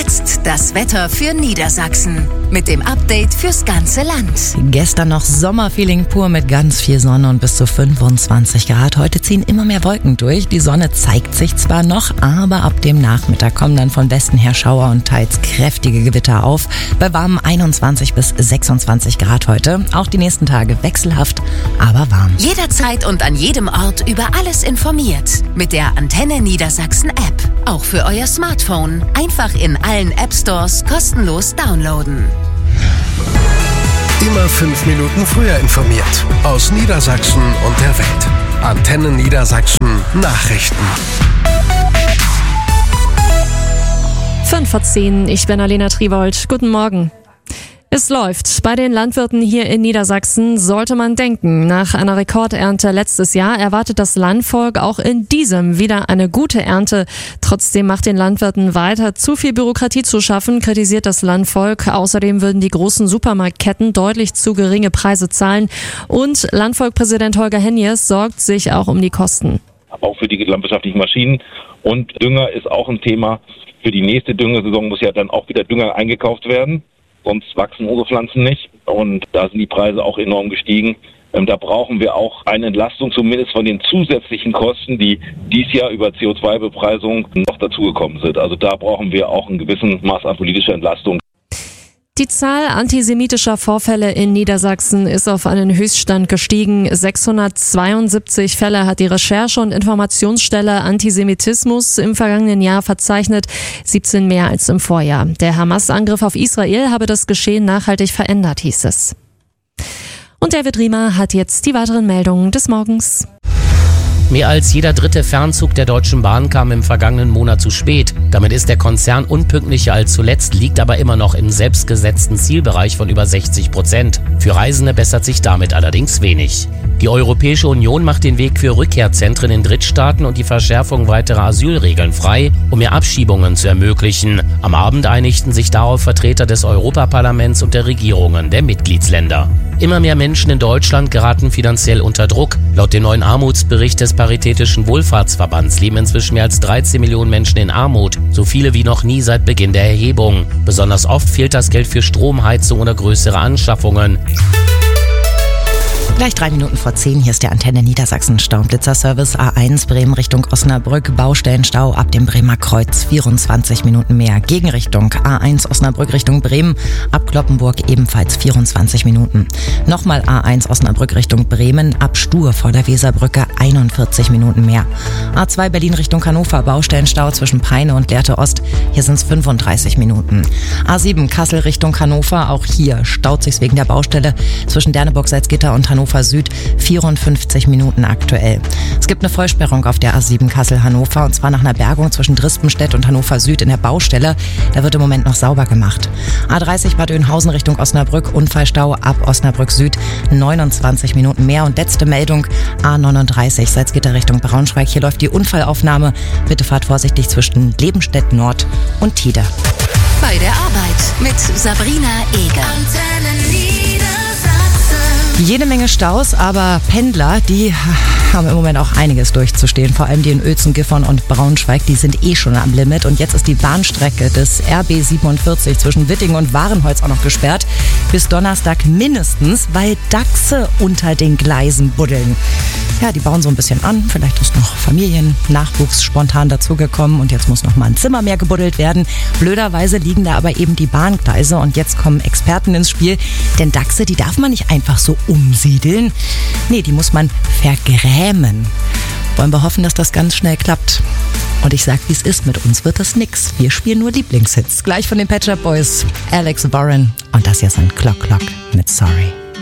jetzt das Wetter für Niedersachsen. Mit dem Update fürs ganze Land. Gestern noch Sommerfeeling pur mit ganz viel Sonne und bis zu 25 Grad. Heute ziehen immer mehr Wolken durch. Die Sonne zeigt sich zwar noch, aber ab dem Nachmittag kommen dann von Westen her Schauer und teils kräftige Gewitter auf. Bei warmen 21 bis 26 Grad heute. Auch die nächsten Tage wechselhaft, aber warm. Jederzeit und an jedem Ort über alles informiert. Mit der Antenne Niedersachsen App. Auch für euer Smartphone. Einfach in allen App Stores kostenlos downloaden. Immer 5 Minuten früher informiert. Aus Niedersachsen und der Welt. Antenne Niedersachsen Nachrichten. 5:10, ich bin Alena Triwold. Guten Morgen. Es läuft. Bei den Landwirten hier in Niedersachsen sollte man denken. Nach einer Rekordernte letztes Jahr erwartet das Landvolk auch in diesem wieder eine gute Ernte. Trotzdem macht den Landwirten weiter zu viel Bürokratie zu schaffen, kritisiert das Landvolk. Außerdem würden die großen Supermarktketten deutlich zu geringe Preise zahlen. Und Landvolkpräsident Holger Hennies sorgt sich auch um die Kosten. Auch für die landwirtschaftlichen Maschinen. Und Dünger ist auch ein Thema. Für die nächste Düngersaison muss ja dann auch wieder Dünger eingekauft werden. Sonst wachsen unsere Pflanzen nicht und da sind die Preise auch enorm gestiegen. Da brauchen wir auch eine Entlastung zumindest von den zusätzlichen Kosten, die dieses Jahr über CO2-Bepreisung noch dazugekommen sind. Also da brauchen wir auch einen gewissen Maß an politischer Entlastung. Die Zahl antisemitischer Vorfälle in Niedersachsen ist auf einen Höchststand gestiegen. 672 Fälle hat die Recherche- und Informationsstelle Antisemitismus im vergangenen Jahr verzeichnet, 17 mehr als im Vorjahr. Der Hamas-Angriff auf Israel habe das Geschehen nachhaltig verändert, hieß es. Und David Riemer hat jetzt die weiteren Meldungen des Morgens. Mehr als jeder dritte Fernzug der Deutschen Bahn kam im vergangenen Monat zu spät. Damit ist der Konzern unpünktlicher als zuletzt, liegt aber immer noch im selbstgesetzten Zielbereich von über 60%. Für Reisende bessert sich damit allerdings wenig. Die Europäische Union macht den Weg für Rückkehrzentren in Drittstaaten und die Verschärfung weiterer Asylregeln frei, um mehr Abschiebungen zu ermöglichen. Am Abend einigten sich darauf Vertreter des Europaparlaments und der Regierungen der Mitgliedsländer. Immer mehr Menschen in Deutschland geraten finanziell unter Druck. Laut dem neuen Armutsbericht des Paritätischen Wohlfahrtsverbands leben inzwischen mehr als 13 Millionen Menschen in Armut, so viele wie noch nie seit Beginn der Erhebung. Besonders oft fehlt das Geld für Stromheizung oder größere Anschaffungen. Gleich 3:03, hier ist der Antenne Niedersachsen Staublitzer-Service A1 Bremen Richtung Osnabrück, Baustellenstau ab dem Bremer Kreuz, 24 Minuten mehr. Gegenrichtung A1 Osnabrück Richtung Bremen, ab Cloppenburg ebenfalls 24 Minuten. Nochmal A1 Osnabrück Richtung Bremen, ab Stur vor der Weserbrücke 41 Minuten mehr. A2 Berlin Richtung Hannover, Baustellenstau zwischen Peine und Lehrte Ost, hier sind es 35 Minuten. A7 Kassel Richtung Hannover, auch hier staut sich's wegen der Baustelle zwischen Derneburg-Salzgitter und Hannover Süd, 54 Minuten aktuell. Es gibt eine Vollsperrung auf der A7 Kassel-Hannover und zwar nach einer Bergung zwischen Drispenstedt und Hannover Süd in der Baustelle. Da wird im Moment noch sauber gemacht. A30 Bad Oeynhausen Richtung Osnabrück, Unfallstau ab Osnabrück Süd, 29 Minuten mehr. Und letzte Meldung, A39 Salzgitter Richtung Braunschweig. Hier läuft die Unfallaufnahme. Bitte fahrt vorsichtig zwischen Lebenstedt Nord und Tide. Bei der Arbeit mit Sabrina Eger. Jede Menge Staus, aber Pendler, die haben im Moment auch einiges durchzustehen. Vor allem die in Uelzen, Gifhorn und Braunschweig, die sind schon am Limit. Und jetzt ist die Bahnstrecke des RB 47 zwischen Witting und Warenholz auch noch gesperrt. Bis Donnerstag mindestens, weil Dachse unter den Gleisen buddeln. Ja, die bauen so ein bisschen an. Vielleicht ist noch Familiennachwuchs spontan dazugekommen und jetzt muss noch mal ein Zimmer mehr gebuddelt werden. Blöderweise liegen da aber eben die Bahngleise und jetzt kommen Experten ins Spiel. Denn Dachse, die darf man nicht einfach so umsiedeln. Nee, die muss man vergrämen. Wollen wir hoffen, dass das ganz schnell klappt. Und ich sag, wie es ist, mit uns wird das nix. Wir spielen nur Lieblingshits. Gleich von den Pet Shop Boys, Alex Warren. Und das hier ist ein Clock Clock mit Sorry.